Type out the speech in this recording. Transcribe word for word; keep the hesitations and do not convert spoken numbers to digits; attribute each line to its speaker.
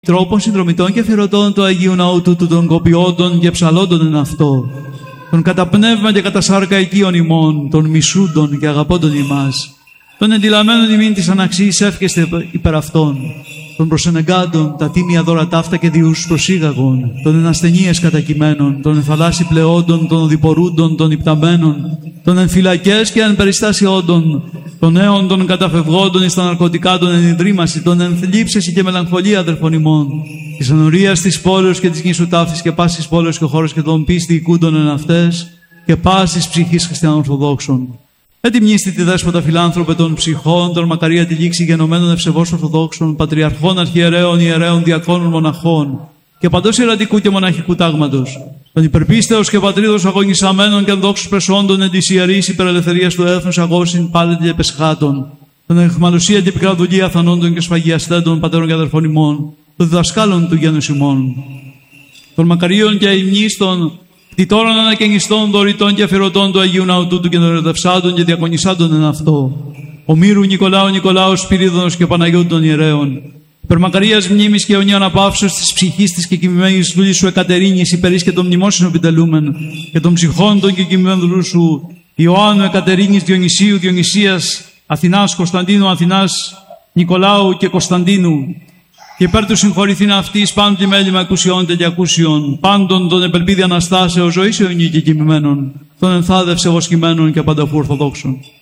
Speaker 1: Τρόπων συνδρομητών και αφιερωτών του Αγίου Ναού τούτου των κοπιόντων και ψαλόντων εν αυτό, των κατά πνεύμα και κατά σάρκα οικείων ημών, των μισούντων και αγαπώντων ημάς, των εντυλαμένων ημίν της αναξής εύχεστε υπερ αυτών, των προσενεγκάντων τα τίμια δώρα ταύτα και διούς προσήγαγων, των ενασθενείες κατακειμένων, των ενθαλάσσι πλεόντων, των οδηπορούντων, των υπταμένων, των ενφυλακές και εν περιστάσιόντων, των νέων των καταφευγόντων εις τα ναρκωτικά των ενιδρύμαση, των ενθλίψεση και μελαγχολία αδερφών ημών, της ενορίας της πόλεως και της νήσου ταύτης και πάσης πόλεως και χώρος και των πίστη οικούντων εν αυτές και πάσης ψυχής χριστιανών Ορθοδόξων. Ετιμνίστη τη δέσποτα φιλάνθρωπε των ψυχών, των μακαρία τη λήξη γενομένων ευσεβώς Ορθοδόξων, πατριαρχών, αρχιερέων, ιερέων, διακόνων, μοναχών και παντός ιερατικού και μοναχικού τάγματος, των υπερπίστεως και πατρίδος αγωνισαμένων και ενδόξους πρεσόντων εν της ιερής υπερελευθερίας του έθνους αγώσιν πάλετε και πεσχάτων, των εχμαλουσία και επικρατουλία θανόντων και σφαγιαστέντων πατέρων και αδερφών ημών, των διδασκάλων του γένους ημών, των μακαρίων και αημνίστων, κτητόρων ανακαινιστών, δωρητών και αφιερωτών του Αγίου Ναού τούτου και των ερωτευσάντων και διακονισάντων εν αυτό, ο Μύρου Νικολάου Νικολάου Σπυρίδωνος και Παναγιώτου των ιερέων, υπερμακαρίας μνήμης και αιωνίων απαύσεως της ψυχής της και κοιμημένης δούλης σου Εκατερίνης, υπερής και των μνημόσυνων επιτελούμεν, και των ψυχών των και κοιμημένων δούλου σου Ιωάννου, Εκατερίνης, Διονυσίου, Διονυσίας, Αθηνάς, Κωνσταντίνου, Αθηνάς, Νικολάου και Κωνσταντίνου, και υπέρ του συγχωρηθήν αυτής πάντων τη μέλημα ακουσιών και ακούσιων, πάντων των επελπίδη Αναστάσεως ζωής αιωνίου και κοιμημένων, των ενθάδευσε βοσκημένων και πανταχού Ορθοδόξων.